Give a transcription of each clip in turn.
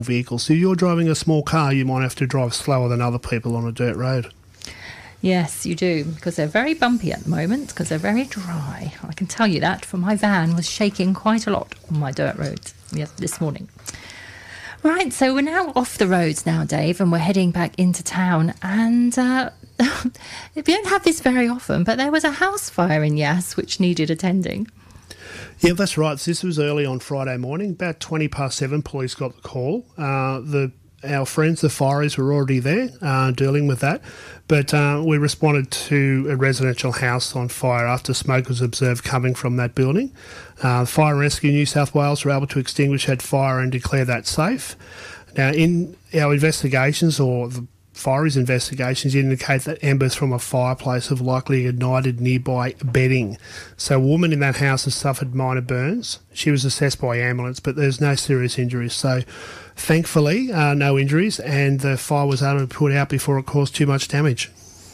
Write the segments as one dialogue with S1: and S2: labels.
S1: vehicle. So if you're driving a small car, you might have to drive slower than other people on a dirt road.
S2: Yes, you do, because they're very bumpy at the moment, because they're very dry. I can tell you that, for my van was shaking quite a lot on my dirt roads this morning. Right, so we're now off the roads now, Dave, and we're heading back into town. And we don't have this very often, but there was a house fire in Yass which needed attending.
S1: Yeah, that's right. This was early on Friday morning. About 7:20, police got the call. Our friends, the fireys, were already there dealing with that. But we responded to a residential house on fire after smoke was observed coming from that building. Fire and Rescue New South Wales were able to extinguish that fire and declare that safe. Now, in our investigations, or the fireys' investigations, indicate that embers from a fireplace have likely ignited nearby bedding. So a woman in that house has suffered minor burns. She was assessed by ambulance, but there's no serious injuries. So thankfully, no injuries, and the fire was able to be put out before it caused too much damage.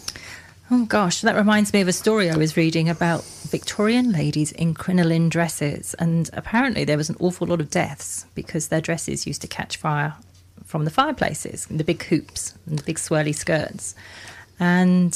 S2: Oh gosh, that reminds me of a story I was reading about Victorian ladies in crinoline dresses, and apparently there was an awful lot of deaths because their dresses used to catch fire from the fireplaces, the big hoops and the big swirly skirts. And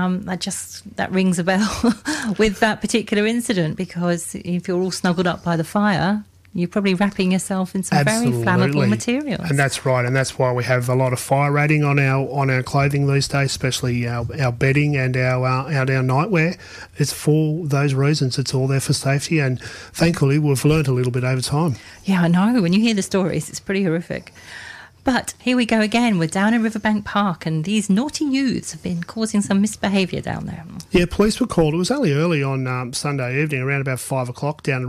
S2: that rings a bell with that particular incident, because if you're all snuggled up by the fire, you're probably wrapping yourself in some very flammable materials.
S1: And that's right, and that's why we have a lot of fire rating on our clothing these days, especially our bedding and our nightwear. It's for those reasons. It's all there for safety, and thankfully we've learnt a little bit over time.
S2: Yeah, I know. When you hear the stories, it's pretty horrific. But here we go again. We're down in Riverbank Park, and these naughty youths have been causing some misbehaviour down there.
S1: Yeah, police were called. It was only early on Sunday evening, around about 5 o'clock, down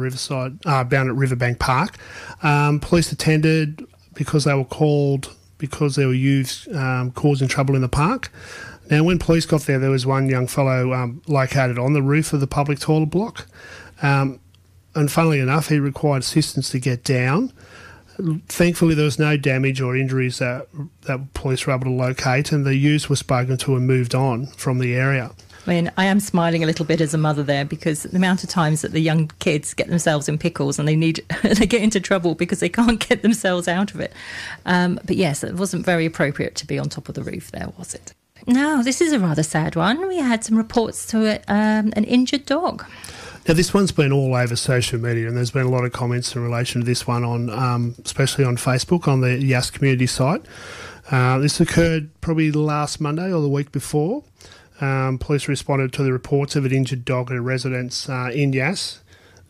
S1: at Riverbank Park. Police attended because they were called because there were youths causing trouble in the park. Now, when police got there was one young fellow located on the roof of the public toilet block. And funnily enough, he required assistance to get down. Thankfully, there was no damage or injuries that police were able to locate, and the youths were spoken to and moved on from the area.
S2: I mean, I am smiling a little bit as a mother there, because the amount of times that the young kids get themselves in pickles and they get into trouble because they can't get themselves out of it. But yes, it wasn't very appropriate to be on top of the roof there, was it? Now, this is a rather sad one. We had some reports to an injured dog.
S1: Now, this one's been all over social media, and there's been a lot of comments in relation to this one, on especially on Facebook, on the Yass community site. This occurred probably last Monday or the week before. Police responded to the reports of an injured dog at a residence in Yass.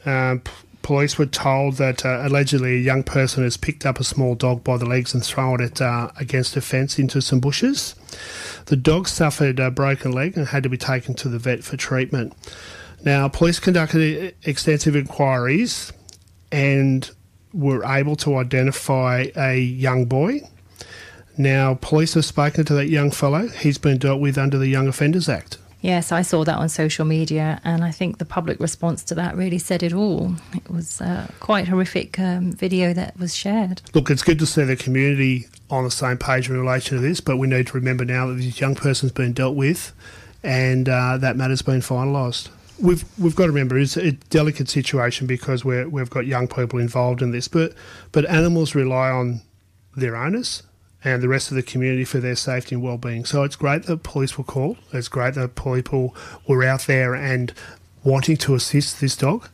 S1: Police were told that allegedly a young person has picked up a small dog by the legs and thrown it against a fence into some bushes. The dog suffered a broken leg and had to be taken to the vet for treatment. Now, police conducted extensive inquiries and were able to identify a young boy. Now, police have spoken to that young fellow. He's been dealt with under the Young Offenders Act.
S2: Yes, I saw that on social media, and I think the public response to that really said it all. It was quite horrific video that was shared.
S1: Look, it's good to see the community on the same page in relation to this, but we need to remember now that this young person's been dealt with, and that matter's been finalised. We've got to remember it's a delicate situation because we've got young people involved in this, but animals rely on their owners and the rest of the community for their safety and well-being. So it's great that police were called. It's great that people were out there and wanting to assist this dog.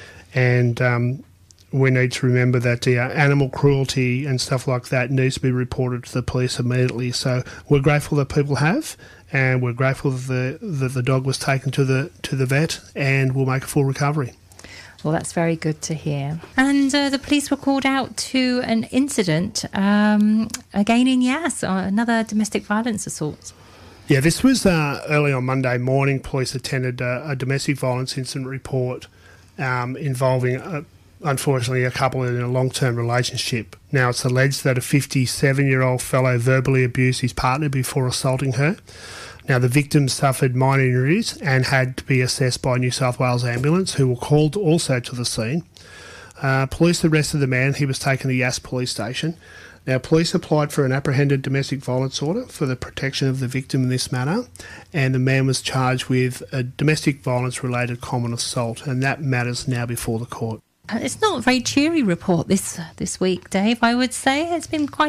S1: And we need to remember that animal cruelty and stuff like that needs to be reported to the police immediately. So we're grateful that people have, and we're grateful that the dog was taken to the vet and will make a full recovery.
S2: Well, that's very good to hear. And the police were called out to an incident again in Yass, another domestic violence assault.
S1: Yeah, this was early on Monday morning. Police attended a domestic violence incident report involving, unfortunately, a couple in a long-term relationship. Now, it's alleged that a 57-year-old fellow verbally abused his partner before assaulting her. Now, the victim suffered minor injuries and had to be assessed by New South Wales Ambulance, who were called also to the scene. Police arrested the man. He was taken to Yass Police Station. Now, police applied for an apprehended domestic violence order for the protection of the victim in this manner, and the man was charged with a domestic violence-related common assault, and that matter's now before the court.
S2: It's not a very cheery report this week, Dave, I would say. It's been quite